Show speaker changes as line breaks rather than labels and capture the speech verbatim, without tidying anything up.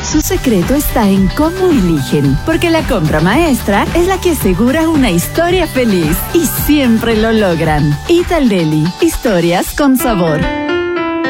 Su secreto está en cómo eligen, porque la compra maestra es la que asegura una historia feliz y siempre lo logran. Ital Deli, historias con sabor.